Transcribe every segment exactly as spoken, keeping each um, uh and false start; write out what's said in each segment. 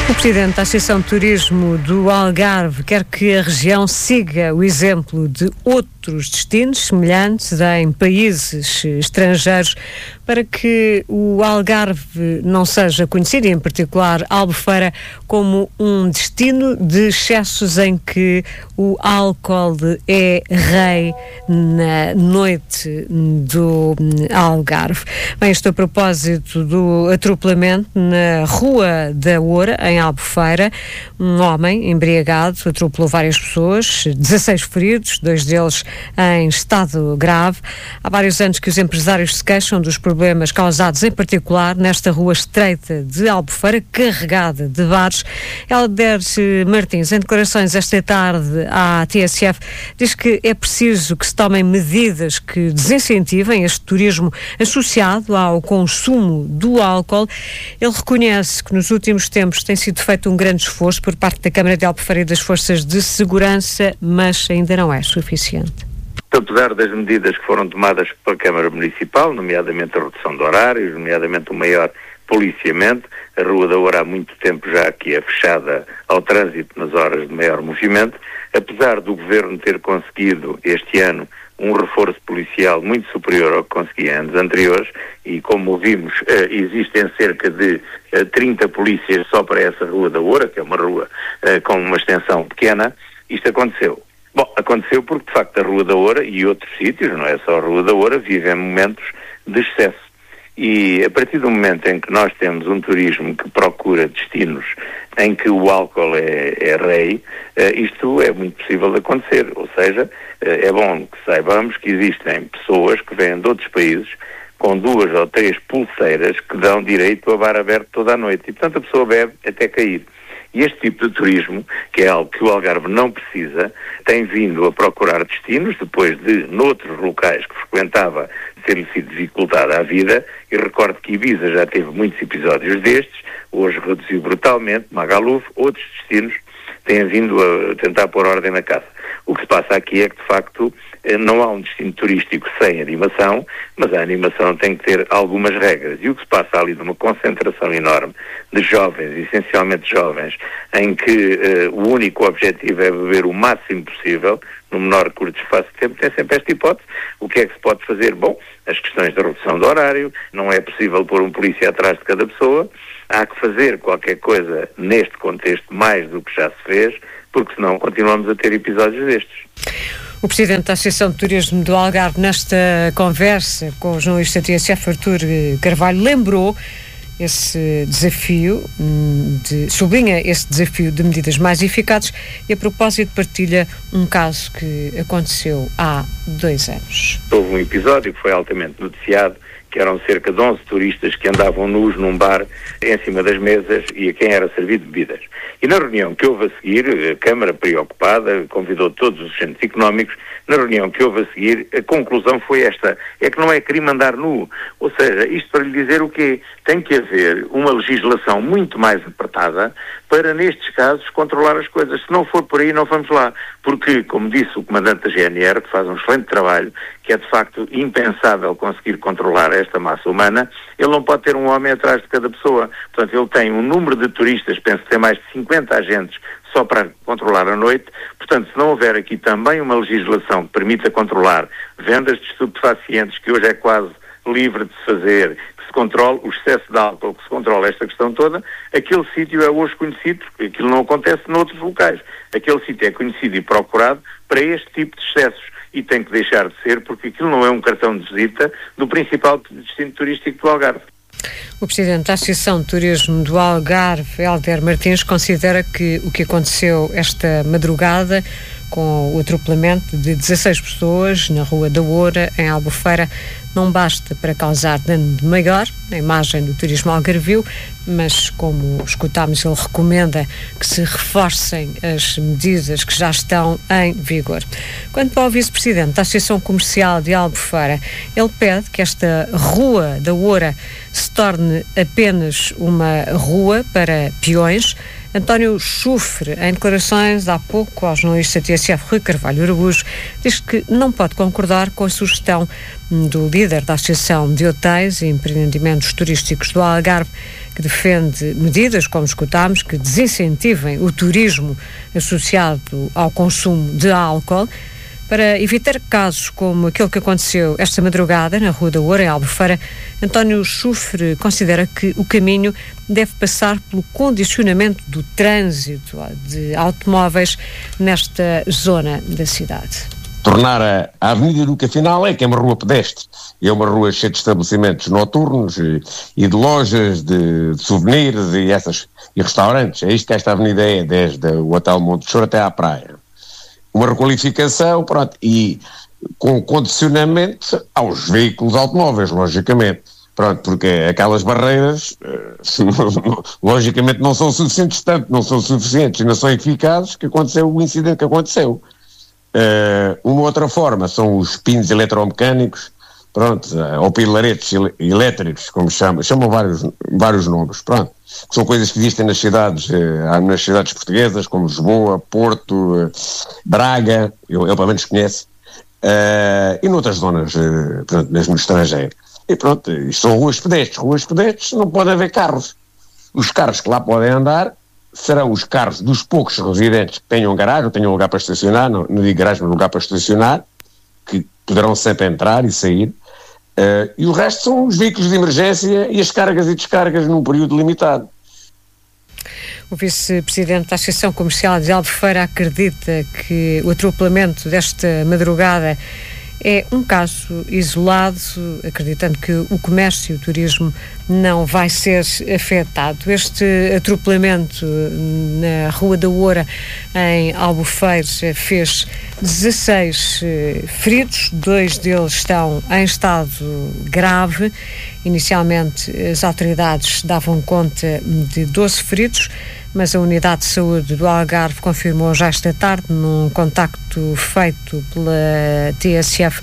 O Presidente da Associação de Turismo do Algarve quer que a região siga o exemplo de outros destinos semelhantes em países estrangeiros para que o Algarve não seja conhecido, e em particular Albufeira, como um destino de excessos em que o álcool é rei na noite do Algarve. Bem, isto a propósito do atropelamento na Rua da Oura, em Albufeira. Um homem embriagado atropelou várias pessoas, dezasseis feridos, dois deles em estado grave. Há vários anos que os empresários se queixam dos problemas causados, em particular, nesta rua estreita de Albufeira, carregada de bares. Helder Martins, em declarações esta tarde à T S F, diz que é preciso que se tomem medidas que desincentivem este turismo associado ao consumo do álcool. Ele reconhece que nos últimos tempos tem sido feito um grande esforço por parte da Câmara de Albufeira e das forças de segurança, mas ainda não é suficiente. Apesar das medidas que foram tomadas pela Câmara Municipal, nomeadamente a redução de horários, nomeadamente o maior policiamento, a Rua da Oura há muito tempo já que é fechada ao trânsito nas horas de maior movimento, apesar do Governo ter conseguido este ano um reforço policial muito superior ao que conseguia em anos anteriores, e como vimos, eh, existem cerca de eh, trinta polícias só para essa Rua da Oura, que é uma rua eh, com uma extensão pequena. Isto aconteceu. Bom, aconteceu porque, de facto, a Rua da Oura e outros sítios, não é só a Rua da Oura, vivem momentos de excesso. E a partir do momento em que nós temos um turismo que procura destinos em que o álcool é, é rei, uh, isto é muito possível de acontecer. Ou seja, uh, é bom que saibamos que existem pessoas que vêm de outros países com duas ou três pulseiras que dão direito a bar aberto toda a noite. E, portanto, a pessoa bebe até cair. E este tipo de turismo, que é algo que o Algarve não precisa, tem vindo a procurar destinos, depois de, noutros locais que frequentava, ter-lhe sido dificultada a vida. E recordo que Ibiza já teve muitos episódios destes, hoje reduziu brutalmente, Magaluf, outros destinos têm vindo a tentar pôr ordem na casa. O que se passa aqui é que, de facto, não há um destino turístico sem animação, mas a animação tem que ter algumas regras. E o que se passa ali de uma concentração enorme de jovens, essencialmente jovens, em que uh, o único objetivo é beber o máximo possível, no menor curto espaço de tempo, tem sempre esta hipótese. O que é que se pode fazer? Bom, as questões da redução do horário, não é possível pôr um polícia atrás de cada pessoa, há que fazer qualquer coisa neste contexto mais do que já se fez, porque senão continuamos a ter episódios destes. O Presidente da Associação de Turismo do Algarve, nesta conversa com o jornalista T S F Artur Carvalho, lembrou esse desafio, de, sublinha esse desafio de medidas mais eficazes, e a propósito partilha um caso que aconteceu há dois anos. Houve um episódio que foi altamente noticiado, que eram cerca de onze turistas que andavam nus num bar em cima das mesas e a quem era servido bebidas. E na reunião que houve a seguir, a Câmara preocupada convidou todos os centros económicos. Na reunião que houve a seguir, a conclusão foi esta: é que não é crime andar nu. Ou seja, isto para lhe dizer o quê? Tem que haver uma legislação muito mais apertada para, nestes casos, controlar as coisas. Se não for por aí, não vamos lá. Porque, como disse o comandante da G N R, que faz um excelente trabalho, que é de facto impensável conseguir controlar esta massa humana, ele não pode ter um homem atrás de cada pessoa. Portanto, ele tem um número de turistas, penso que tem mais de cinquenta agentes só para controlar a noite. Portanto, se não houver aqui também uma legislação que permita controlar vendas de estupefacientes, que hoje é quase livre de se fazer, que se controle o excesso de álcool, que se controle esta questão toda, aquele sítio é hoje conhecido, porque aquilo não acontece noutros locais. Aquele sítio é conhecido e procurado para este tipo de excessos, e tem que deixar de ser, porque aquilo não é um cartão de visita do principal destino turístico do Algarve. O Presidente da Associação de Turismo do Algarve, Helder Martins, considera que o que aconteceu esta madrugada com o atropelamento de dezasseis pessoas na Rua da Oura, em Albufeira, não basta para causar dano maior na imagem do turismo algarvio, mas, como escutámos, ele recomenda que se reforcem as medidas que já estão em vigor. Quanto ao Vice-Presidente da Associação Comercial de Albufeira, ele pede que esta Rua da Oura se torne apenas uma rua para peões. António Chufre, em declarações há pouco ao jornalista T S F Rui Carvalho Araújo, diz que não pode concordar com a sugestão do líder da Associação de Hotéis e Empreendimentos Turísticos do Algarve, que defende medidas, como escutámos, que desincentivem o turismo associado ao consumo de álcool, para evitar casos como aquele que aconteceu esta madrugada na Rua da Oura, em Albufeira. António Chufre considera que o caminho deve passar pelo condicionamento do trânsito de automóveis nesta zona da cidade. Tornar a, a Avenida do que afinal é que é uma rua pedestre, é uma rua cheia de estabelecimentos noturnos e, e de lojas de, de souvenirs e, essas, e restaurantes. É isto que esta avenida é, desde o Hotel Monte Choro até à praia. Uma requalificação, pronto, e com condicionamento aos veículos automóveis, logicamente. Pronto, porque aquelas barreiras, logicamente, não são suficientes, tanto não são suficientes e não são eficazes que aconteceu o incidente que aconteceu. Uh, uma outra forma são os pinos eletromecânicos, pronto, ou pilaretes elétricos, como chamam, chamam vários, vários nomes, pronto, que são coisas que existem nas cidades, uh, nas cidades portuguesas, como Lisboa, Porto, uh, Braga, eu, eu pelo menos conheço, uh, e noutras zonas, uh, pronto, mesmo no estrangeiro. E pronto, isto são ruas pedestres, ruas pedestres não pode haver carros. Os carros que lá podem andar serão os carros dos poucos residentes que tenham garagem, ou tenham lugar para estacionar, não, não digo garagem, mas lugar para estacionar, que poderão sempre entrar e sair, uh, e o resto são os veículos de emergência e as cargas e descargas num período limitado. O vice-presidente da Associação Comercial de Albufeira acredita que o atropelamento desta madrugada é um caso isolado, acreditando que o comércio e o turismo não vai ser afetado. Este atropelamento na Rua da Oura, em Albufeira, fez dezasseis feridos, dois deles estão em estado grave. Inicialmente, as autoridades davam conta de doze feridos, mas a Unidade de Saúde do Algarve confirmou já esta tarde, num contacto feito pela T S F,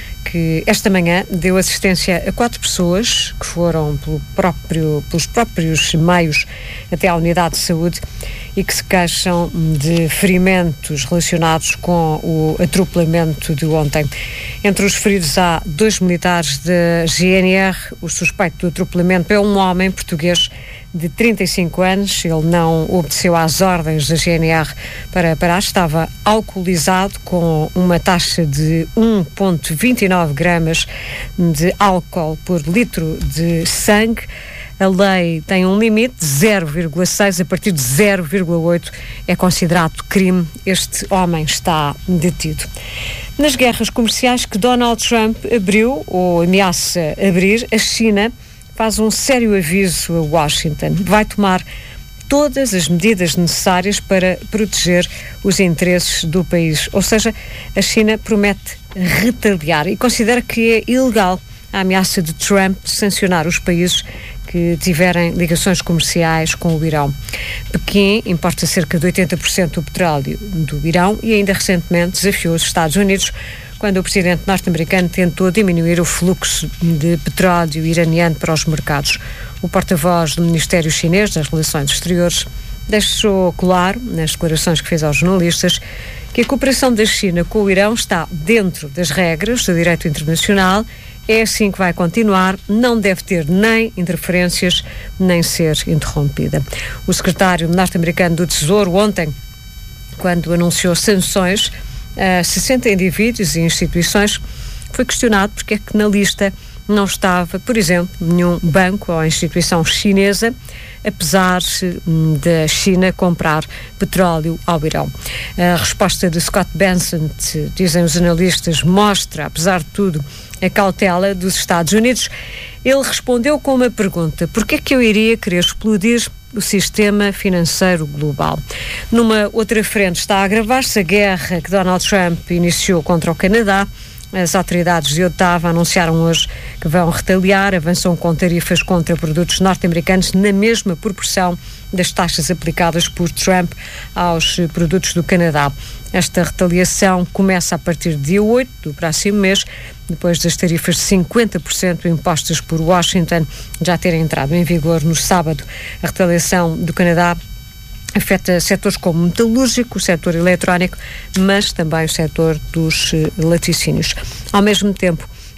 que esta manhã deu assistência a quatro pessoas que foram pelo próprio, pelos próprios meios até à Unidade de Saúde e que se queixam de ferimentos relacionados com o atropelamento de ontem. Entre os feridos há dois militares da G N R. O suspeito do atropelamento é um homem português de trinta e cinco anos. Ele não obedeceu às ordens da G N R para parar, estava alcoolizado com uma taxa de um vírgula vinte e nove gramas de álcool por litro de sangue. A lei tem um limite de zero vírgula seis, a partir de zero vírgula oito é considerado crime. Este homem está detido. Nas guerras comerciais que Donald Trump abriu ou ameaça abrir, a China faz um sério aviso a Washington. Vai tomar todas as medidas necessárias para proteger os interesses do país. Ou seja, a China promete retaliar e considera que é ilegal a ameaça de Trump de sancionar os países que tiverem ligações comerciais com o Irão. Pequim importa cerca de oitenta por cento do petróleo do Irão e ainda recentemente desafiou os Estados Unidos quando o presidente norte-americano tentou diminuir o fluxo de petróleo iraniano para os mercados. O porta-voz do Ministério Chinês das Relações Exteriores deixou claro, nas declarações que fez aos jornalistas, que a cooperação da China com o Irão está dentro das regras do direito internacional. É assim que vai continuar, não deve ter nem interferências, nem ser interrompida. O secretário norte-americano do Tesouro, ontem, quando anunciou sanções a sessenta indivíduos e instituições, foi questionado porque é que na lista não estava, por exemplo, nenhum banco ou instituição chinesa, apesar da China comprar petróleo ao Irão. A resposta de Scott Bessent, dizem os analistas, mostra, apesar de tudo, a cautela dos Estados Unidos. Ele respondeu com uma pergunta: por que é que eu iria querer explodir o sistema financeiro global? Numa outra frente está a agravar-se a guerra que Donald Trump iniciou contra o Canadá. As autoridades de Ottawa anunciaram hoje que vão retaliar, avançam com tarifas contra produtos norte-americanos na mesma proporção das taxas aplicadas por Trump aos produtos do Canadá. Esta retaliação começa a partir de dia oito do próximo mês, depois das tarifas de cinquenta por cento impostas por Washington já terem entrado em vigor no sábado. A retaliação do Canadá afeta setores como o metalúrgico, o setor eletrónico, mas também o setor dos laticínios. Ao mesmo tempo,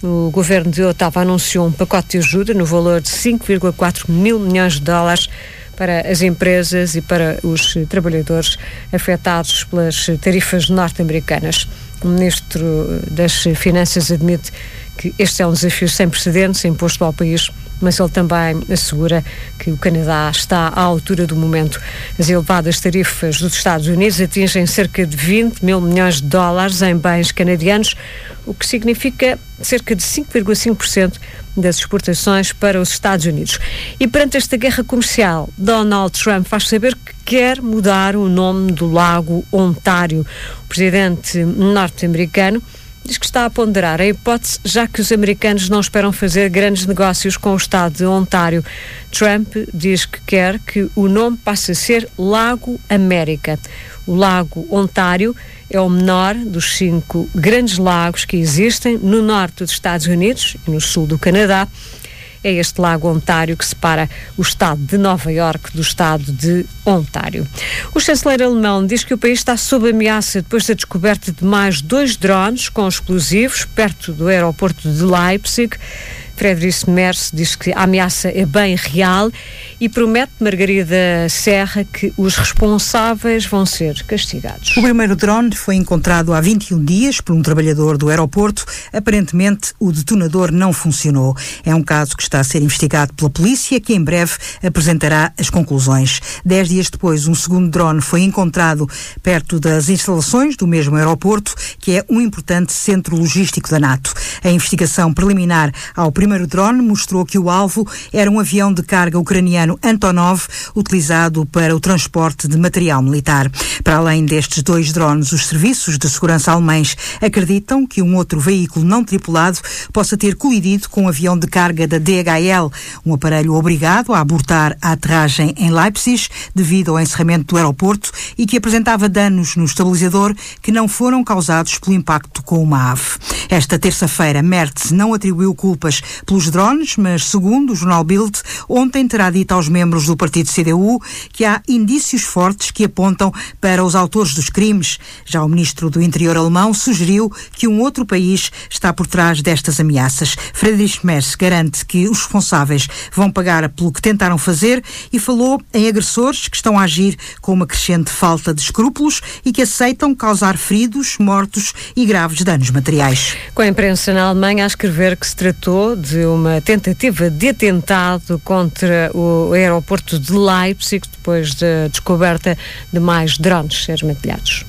O governo de Otávio anunciou um pacote de ajuda no valor de cinco vírgula quatro mil milhões de dólares para as empresas e para os trabalhadores afetados pelas tarifas norte-americanas. O ministro das Finanças admite que este é um desafio sem precedentes imposto ao país, mas ele também assegura que o Canadá está à altura do momento. As elevadas tarifas dos Estados Unidos atingem cerca de vinte mil milhões de dólares em bens canadianos, o que significa cerca de cinco vírgula cinco por cento das exportações para os Estados Unidos. E perante esta guerra comercial, Donald Trump faz saber que quer mudar o nome do lago Ontário. O presidente norte-americano diz que está a ponderar a hipótese, já que os americanos não esperam fazer grandes negócios com o estado de Ontário. Trump diz que quer que o nome passe a ser Lago América. O Lago Ontário é o menor dos cinco grandes lagos que existem no norte dos Estados Unidos e no sul do Canadá. É este Lago Ontário que separa o estado de Nova Iorque do estado de Ontário. O chanceler alemão diz que o país está sob ameaça depois da descoberta de mais dois drones com explosivos perto do aeroporto de Leipzig. Friedrich Merz diz que a ameaça é bem real e promete, Margarida Serra, que os responsáveis vão ser castigados. O primeiro drone foi encontrado há vinte e um dias por um trabalhador do aeroporto. Aparentemente, o detonador não funcionou. É um caso que está a ser investigado pela polícia, que em breve apresentará as conclusões. Dez dias depois, um segundo drone foi encontrado perto das instalações do mesmo aeroporto, que é um importante centro logístico da NATO. A investigação preliminar ao primeiro drone mostrou que o alvo era um avião de carga ucraniano Antonov, utilizado para o transporte de material militar. Para além destes dois drones, os serviços de segurança alemães acreditam que um outro veículo não tripulado possa ter colidido com um avião de carga da D H L, um aparelho obrigado a abortar a aterragem em Leipzig devido ao encerramento do aeroporto e que apresentava danos no estabilizador que não foram causados pelo impacto com uma ave. Esta terça-feira, Merz não atribuiu culpas pelos drones, mas, segundo o jornal Bild, ontem terá dito aos membros do partido C D U que há indícios fortes que apontam para os autores dos crimes. Já o ministro do Interior alemão sugeriu que um outro país está por trás destas ameaças. Friedrich Merz garante que os responsáveis vão pagar pelo que tentaram fazer e falou em agressores que estão a agir com uma crescente falta de escrúpulos e que aceitam causar feridos, mortos e graves danos materiais. Com a imprensa na Alemanha a escrever que se tratou de uma tentativa de atentado contra o aeroporto de Leipzig depois da descoberta de mais drones esmetilhados.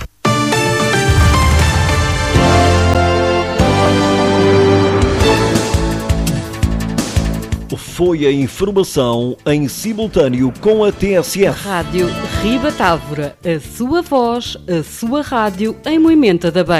Foi a informação em simultâneo com a T S F. Rádio Ribatávora, a sua voz, a sua rádio em Moimenta da Beira.